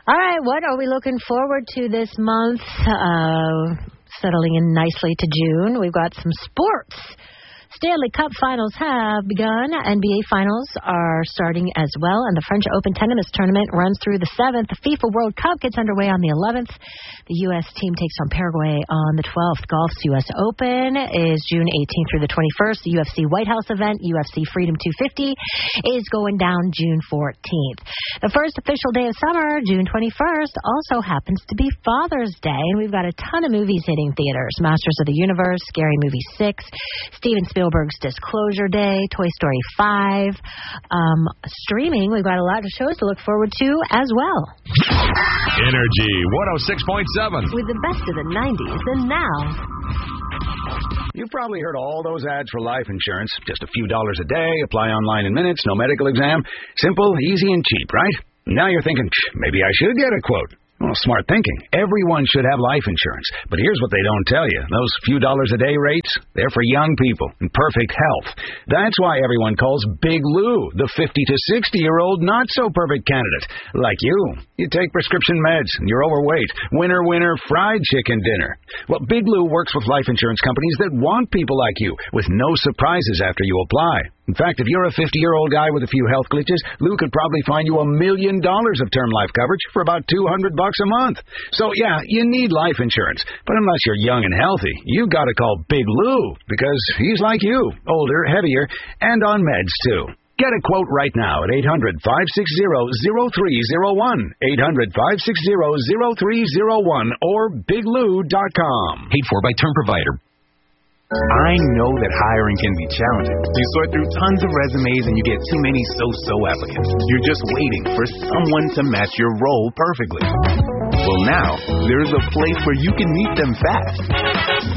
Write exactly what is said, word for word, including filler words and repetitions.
All right, what are we looking forward to this month? Uh, settling in nicely to June. We've got some sports. Stanley Cup finals have begun. N B A finals are starting as well, and the French Open tennis tournament runs through the seventh. The FIFA World Cup gets underway on the eleventh. The U S team takes on Paraguay on the twelfth. Golf's U S Open is June eighteenth through the twenty-first. The U F C White House event, U F C Freedom two fifty, is going down June fourteenth. The first official day of summer, June twenty-first, also happens to be Father's Day, and we've got a ton of movies hitting theaters. Masters of the Universe, Scary Movie six, Steven Spielberg's Disclosure Day, Toy Story five. Um, streaming, we've got a lot of shows to look forward to as well. Energy one oh six point seven. With the best of the nineties, and now... You've probably heard all those ads for life insurance. Just a few dollars a day, apply online in minutes, no medical exam. Simple, easy, and cheap, right? Now you're thinking, maybe I should get a quote. Well, smart thinking. Everyone should have life insurance. But here's what they don't tell you. Those few dollars a day rates, they're for young people in perfect health. That's why everyone calls Big Lou the fifty to sixty-year-old not-so-perfect candidate. Like you. You take prescription meds, and you're overweight. Winner, winner, fried chicken dinner. Well, Big Lou works with life insurance companies that want people like you, with no surprises after you apply. In fact, if you're a fifty-year-old guy with a few health glitches, Lou could probably find you a million dollars of term life coverage for about two hundred bucks a month. So, yeah, you need life insurance. But unless you're young and healthy, you got to call Big Lou, because he's like you, older, heavier, and on meds, too. Get a quote right now at eight hundred, five six zero, zero three zero one, eight hundred, five six zero, zero three zero one, or big lou dot com. Paid for by Term Provider. I know that hiring can be challenging. You sort through tons of resumes and you get too many so-so applicants. You're just waiting for someone to match your role perfectly. Well, now, there's a place where you can meet them fast.